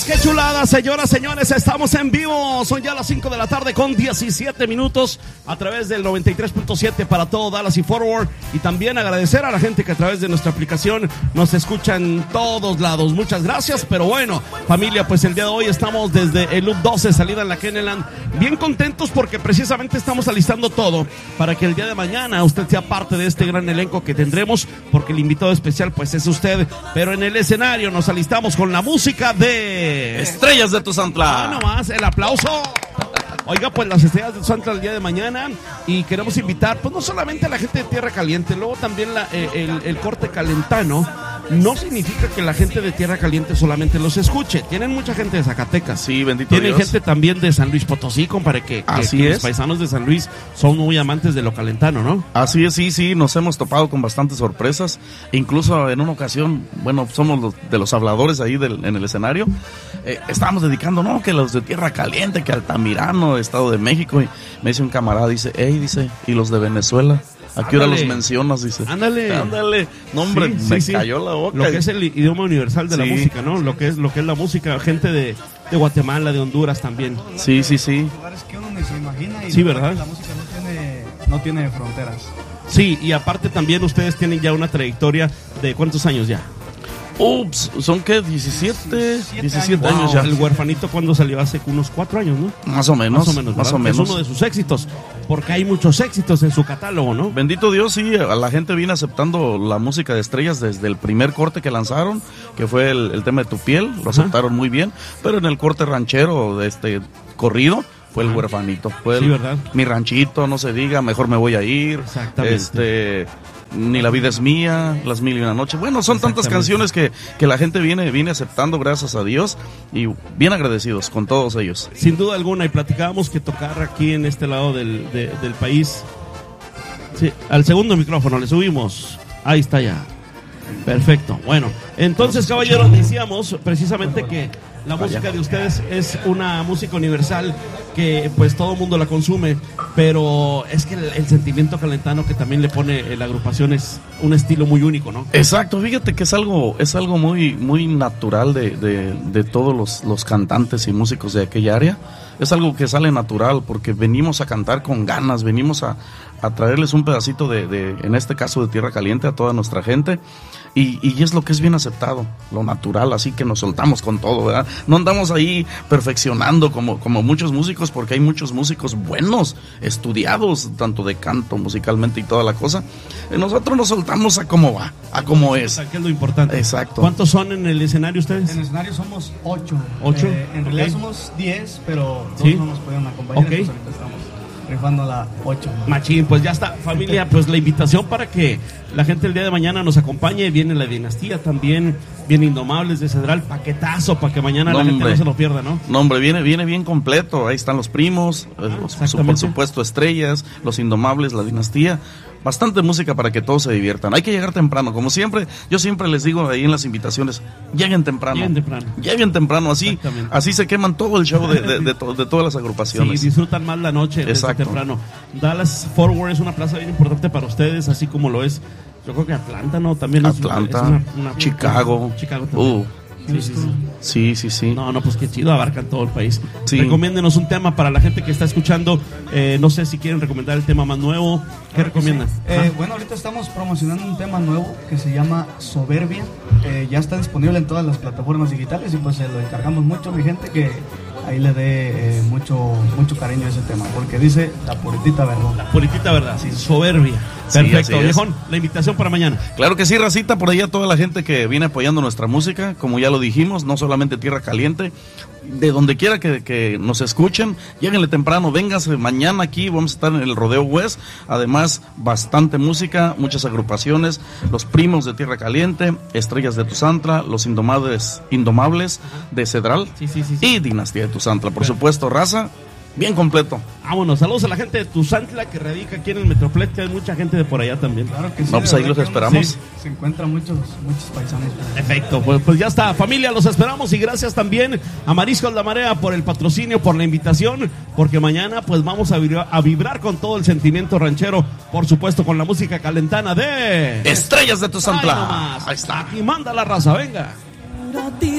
qué chulada, señoras, señores, estamos en vivo. Son ya las 5 de la tarde con 17 minutos a través del 93.7 para todo Dallas y Fort Worth. Y también agradecer a la gente que a través de nuestra aplicación nos escucha en todos lados. Muchas gracias, pero bueno, familia, pues el día de hoy estamos desde el Loop 12, salida en la Kenneland, bien contentos porque precisamente estamos alistando todo para que el día de mañana usted sea parte de este gran elenco que tendremos, porque el invitado especial pues es usted, pero en el escenario nos alistamos con la música de Estrellas de Tuzantla. Ah, nomás, el aplauso. Oiga, pues las Estrellas de Tuzantla el día de mañana, y queremos invitar pues no solamente a la gente de Tierra Caliente, luego también el corte calentano. No significa que la gente de Tierra Caliente solamente los escuche. Tienen mucha gente de Zacatecas. Sí, bendito Tienen Dios. gente también de San Luis Potosí, compadre, que los paisanos de San Luis son muy amantes de lo calentano, ¿no? Así es, sí, nos hemos topado con bastantes sorpresas. Incluso en una ocasión, bueno, somos de los habladores ahí en el escenario. Estábamos dedicando, no, que los de Tierra Caliente, que Altamirano, Estado de México. Y me dice un camarada, dice, ¿y los de Venezuela? ¿A qué hora los mencionas? Dice. Ándale. No, hombre, me cayó la boca. Lo que es el idioma universal de la música, ¿no? Lo que es la música, gente de Guatemala, de Honduras también. Sí. Lugares que uno ni se imagina. Y sí, ¿verdad? La música no tiene fronteras. Sí, y aparte también ustedes tienen ya una trayectoria de ¿cuántos años ya? Ups, ¿son qué? 17 años ya. El Huerfanito cuando salió hace unos 4 años, ¿no? Más o menos. Es uno de sus éxitos, porque hay muchos éxitos en su catálogo, ¿no? Bendito Dios, sí, la gente viene aceptando la música de Estrellas desde el primer corte que lanzaron, que fue el tema de Tu Piel, lo aceptaron muy bien, pero en el corte ranchero de este corrido fue el Huerfanito, fue ¿verdad? Mi Ranchito, no se diga, Mejor me voy a ir. Exactamente. Ni la vida es mía, Las Mil y una Noche. Bueno, son tantas canciones que la gente viene aceptando, gracias a Dios, y bien agradecidos con todos ellos. Sin duda alguna, y platicábamos que tocar aquí en este lado del país. Sí, al segundo micrófono le subimos. Ahí está ya. Perfecto. Bueno, entonces, caballeros, decíamos precisamente que la música de ustedes es una música universal que pues todo el mundo la consume, pero es que el sentimiento calentano que también le pone la agrupación es un estilo muy único, ¿no? Exacto, fíjate que es algo muy natural de todos los cantantes y músicos de aquella área. Es algo que sale natural porque venimos a cantar con ganas, venimos a traerles un pedacito en este caso de Tierra Caliente a toda nuestra gente, y es lo que es bien aceptado, lo natural, así que nos soltamos con todo, ¿verdad? No andamos ahí perfeccionando como muchos músicos, porque hay muchos músicos buenos, estudiados, tanto de canto, musicalmente y toda la cosa. Nosotros nos soltamos a cómo va, a cómo es. Que es lo importante. Exacto. ¿Cuántos son en el escenario ustedes? En el escenario somos 8. ¿8? En realidad somos 10, pero dos no nos pudieron acompañar, entonces ahorita estamos rifando la 8. Machín, pues ya está, familia, pues la invitación para que la gente el día de mañana nos acompañe. Viene la Dinastía también, viene Indomables de Cedral, paquetazo para que mañana la gente no se lo pierda, ¿no? No, hombre, viene bien completo. Ahí están los primos, por supuesto Estrellas, los Indomables, la Dinastía. Bastante música para que todos se diviertan. Hay que llegar temprano, como siempre. Yo siempre les digo ahí en las invitaciones, lleguen temprano, así se queman todo el show de todas las agrupaciones. Sí, disfrutan más la noche desde temprano. Dallas Fort Worth es una plaza bien importante para ustedes, así como lo es, yo creo que Atlanta, ¿no? También Atlanta, es una Chicago también. Sí. No, pues qué chido, abarcan todo el país. Sí. Recomiéndenos un tema para la gente que está escuchando. No sé si quieren recomendar el tema más nuevo. ¿Qué recomiendan? Bueno, ahorita estamos promocionando un tema nuevo que se llama Soberbia. Ya está disponible en todas las plataformas digitales y pues se lo encargamos mucho, mi gente, que ahí le dé mucho cariño a ese tema, porque dice la puritita verdad. La puritita verdad, sí, Soberbia. Perfecto, viejón, la invitación para mañana. Claro que sí, racita, por allá toda la gente que viene apoyando nuestra música, como ya lo dijimos, no solamente Tierra Caliente, de donde quiera que nos escuchen, lléguenle temprano, vénganse mañana aquí, vamos a estar en el Rodeo West, además bastante música, muchas agrupaciones, los primos de Tierra Caliente, Estrellas de Tuzantla, los Indomables de Cedral y Dinastía de Tuzantla, por supuesto, raza. Bien completo. Vámonos, saludos a la gente de Tuzantla que radica aquí en el Metroplex, hay mucha gente de por allá también. Claro que sí. No, pues ahí los esperamos. Sí, se encuentran muchos paisanos. Perfecto, pues ya está, familia, los esperamos y gracias también a Mariscos La Marea por el patrocinio, por la invitación, porque mañana pues vamos a vibrar con todo el sentimiento ranchero, por supuesto con la música calentana de Estrellas de Tuzantla. Ahí está. Aquí manda la raza, venga.